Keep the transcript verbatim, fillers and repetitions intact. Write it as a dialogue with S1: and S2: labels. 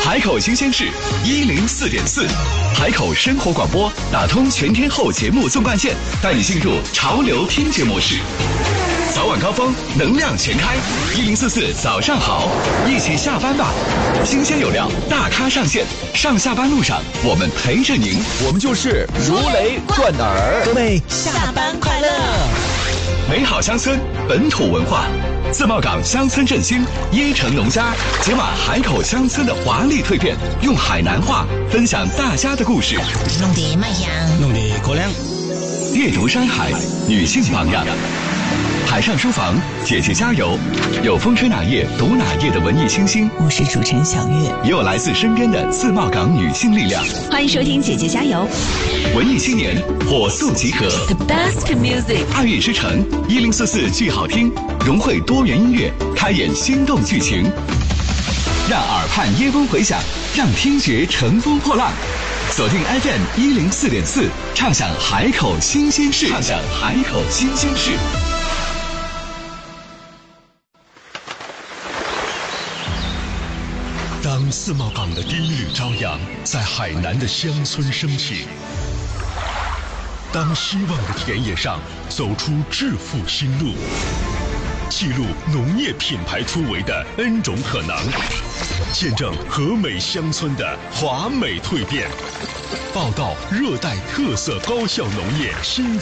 S1: 海口新鲜事一零四点四，海口生活广播打通全天候节目纵贯线，带你进入潮流听觉模式。早晚高峰，能量全开，一零四四早上好，一起下班吧。新鲜有料，大咖上线，上下班路上我们陪着您，
S2: 我们就是如雷贯耳。
S3: 各位下班快乐！
S1: 美好乡村，本土文化。自贸港乡村振兴，椰城农家解码海口乡村的华丽蜕变，用海南话分享大家的故事。
S3: 弄得卖香，
S2: 弄得过凉。
S1: 阅读山海，女性榜样。海上书房，姐姐加油！有风吹哪页读哪页的文艺清新，
S3: 我是主持人小月，
S1: 也有来自身边的自贸港女性力量。
S4: 欢迎收听姐姐加油！
S1: 文艺青年火速集合
S4: ，The best music，
S1: 爱乐之城一零四四剧好听，融汇多元音乐，开演心动剧情，让耳畔耶风回响，让听觉乘风破浪。锁定 F M 一零四点四，畅享海口新鲜事，畅享海口新鲜事。
S5: 当自贸港的第一缕朝阳在海南的乡村升起，当希望的田野上走出致富新路，记录农业品牌突围的 N 种可能，见证和美乡村的华美蜕变，报道热带特色高效农业新